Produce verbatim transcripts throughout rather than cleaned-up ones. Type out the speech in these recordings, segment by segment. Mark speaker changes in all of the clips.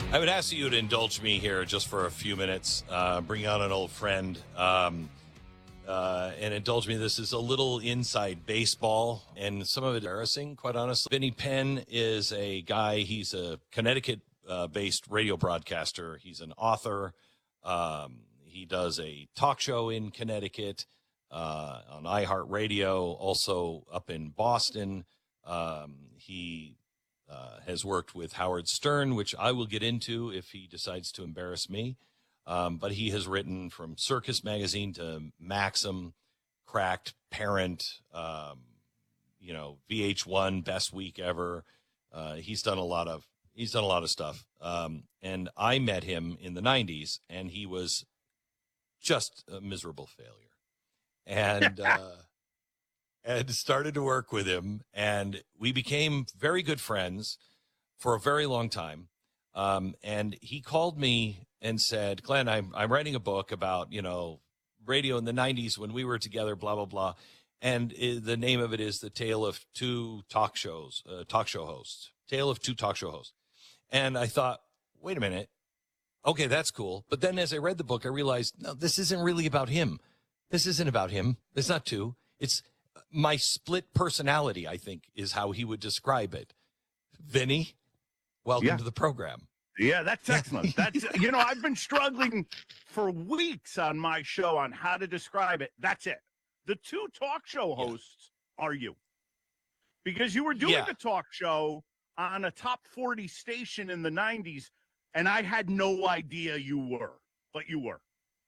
Speaker 1: I would ask you to indulge me here just for a few minutes, uh, bring on an old friend, um, uh, and indulge me. This is a little inside baseball, and some of it embarrassing, quite honestly. Vinny Penn is a guy, he's a Connecticut-based uh, radio broadcaster. He's an author. Um, he does a talk show in Connecticut uh, on iHeartRadio, also up in Boston. Um, he... Uh, has worked with Howard Stern, which I will get into if he decides to embarrass me. Um, but he has written from Circus Magazine to Maxim, Cracked, Parent, um, you know, V H one, Best Week Ever. Uh, he's done a lot of he's done a lot of stuff. Um, and I met him in the nineties, and he was just a miserable failure. And uh, and started to work with him, and we became very good friends for a very long time. Um, and he called me and said, Glenn, I'm, I'm writing a book about, you know, radio in the nineties when we were together, blah, blah, blah. And it, the name of it is The Tale of Two Talk Shows, uh, talk show hosts, Tale of Two Talk Show Hosts. And I thought, wait a minute. Okay, that's cool. But then as I read the book, I realized, no, this isn't really about him. This isn't about him. It's not two. It's my split personality, I think, is how he would describe it. Vinny, welcome
Speaker 2: yeah.
Speaker 1: to the program.
Speaker 2: Yeah, that's excellent. That's, you know, I've been struggling for weeks on my show on how to describe it. That's it. The two talk show hosts yeah. are you. Because you were doing
Speaker 1: yeah.
Speaker 2: a talk show on a top forty station in the nineties, and I had no idea you were, but you were.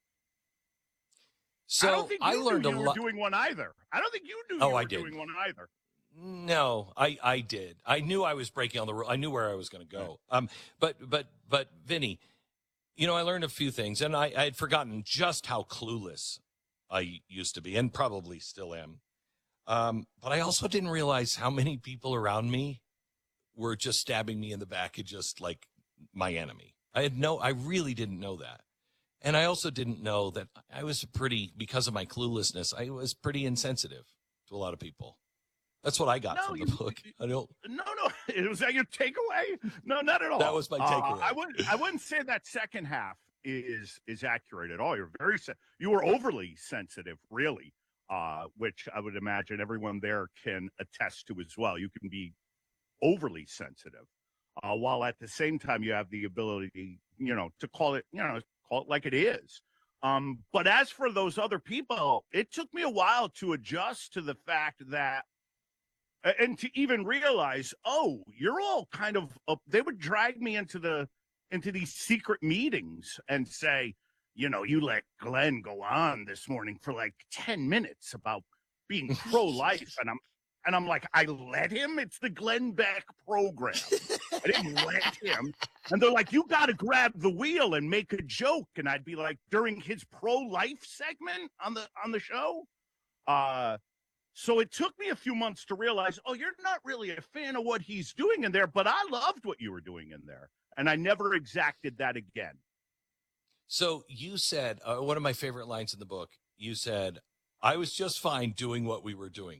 Speaker 1: So
Speaker 2: I don't think you
Speaker 1: I learned
Speaker 2: knew you
Speaker 1: a
Speaker 2: were
Speaker 1: lot.
Speaker 2: doing one either. I don't think you knew
Speaker 1: oh,
Speaker 2: you were
Speaker 1: I did.
Speaker 2: doing one either.
Speaker 1: No, I, I did. I knew I was breaking on the rule. I knew where I was going to go. Um, but but but Vinny, you know, I learned a few things, and I, I had forgotten just how clueless I used to be, and probably still am. Um, but I also didn't realize how many people around me were just stabbing me in the back and just like my enemy. I had no. I really didn't know that. And I also didn't know that I was pretty, because of my cluelessness, I was pretty insensitive to a lot of people. That's what I got
Speaker 2: no,
Speaker 1: from
Speaker 2: you,
Speaker 1: the book. I don't.
Speaker 2: No, no. Was that your takeaway? No, not at all.
Speaker 1: That was my takeaway.
Speaker 2: Uh, I wouldn't. I wouldn't say that second half is is accurate at all. You're very. You were overly sensitive, really, uh, which I would imagine everyone there can attest to as well. You can be overly sensitive, uh, while at the same time you have the ability, you know, to call it, you know. Call it like it is. Um, but as for those other people, it took me a while to adjust to the fact that, and to even realize, oh, you're all kind of, uh, they would drag me into the, into these secret meetings and say, you know, you let Glenn go on this morning for like ten minutes about being pro-life. and I'm, And I'm like, I let him? It's the Glenn Beck program. I didn't let him. And they're like, you got to grab the wheel and make a joke. And I'd be like, during his pro-life segment on the on the show. Uh, so it took me a few months to realize, oh, you're not really a fan of what he's doing in there, but I loved what you were doing in there. And I never exacted that again.
Speaker 1: So you said, uh, one of my favorite lines in the book, you said, I was just fine doing what we were doing.